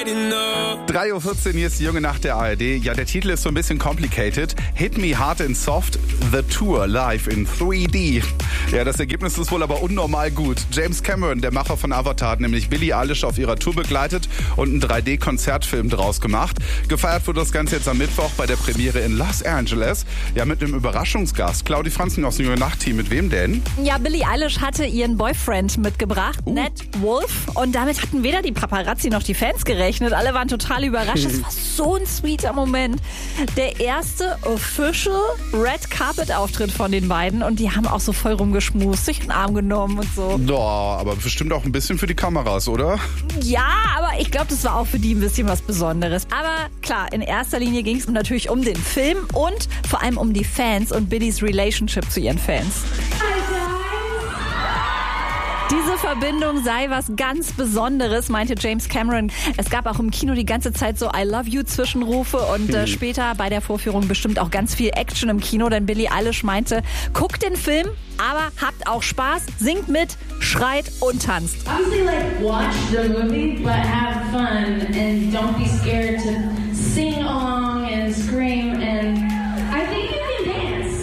3:14 Uhr, hier ist die junge Nacht der ARD. Ja, der Titel ist so ein bisschen complicated. Hit Me Hard and Soft, The Tour live in 3D. Ja, das Ergebnis ist wohl aber unnormal gut. James Cameron, der Macher von Avatar, hat nämlich Billie Eilish auf ihrer Tour begleitet und einen 3D-Konzertfilm draus gemacht. Gefeiert wurde das Ganze jetzt am Mittwoch bei der Premiere in Los Angeles. Ja, mit einem Überraschungsgast. Claudi Franzen aus dem junge Nacht-Team. Mit wem denn? Ja, Billie Eilish hatte ihren Boyfriend mitgebracht, Ned Wolf. Und damit hatten weder die Paparazzi noch die Fans gerechnet. Alle waren total überrascht. Es war so ein sweeter Moment. Der erste official Red Carpet Auftritt von den beiden. Und die haben auch so voll rumgeschmust, sich in den Arm genommen und so. Ja, aber bestimmt auch ein bisschen für die Kameras, oder? Ja, aber ich glaube, das war auch für die ein bisschen was Besonderes. Aber klar, in erster Linie ging es natürlich um den Film und vor allem um die Fans und Billies Relationship zu ihren Fans. Diese Verbindung sei was ganz Besonderes, meinte James Cameron. Es gab auch im Kino die ganze Zeit so I love you Zwischenrufe und später bei der Vorführung bestimmt auch ganz viel Action im Kino, denn Billie Eilish meinte, guckt den Film, aber habt auch Spaß, singt mit, schreit und tanzt. Obviously, watch the movie, but have fun and don't be scared to sing along and scream and I think you can dance.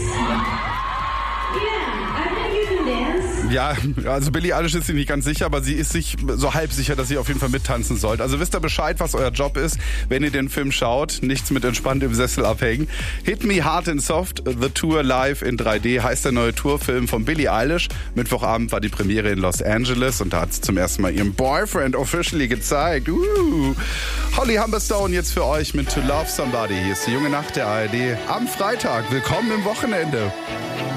Yeah, I think you can dance. Ja, also Billie Eilish ist sich nicht ganz sicher, aber sie ist sich so halb sicher, dass sie auf jeden Fall mittanzen sollt. Also wisst ihr Bescheid, was euer Job ist, wenn ihr den Film schaut. Nichts mit entspannt im Sessel abhängen. Hit Me Hard and Soft, The Tour live in 3D heißt der neue Tourfilm von Billie Eilish. Mittwochabend war die Premiere in Los Angeles und da hat sie zum ersten Mal ihren Boyfriend officially gezeigt. Holly Humberstone jetzt für euch mit To Love Somebody. Hier ist die junge Nacht der ARD am Freitag. Willkommen im Wochenende.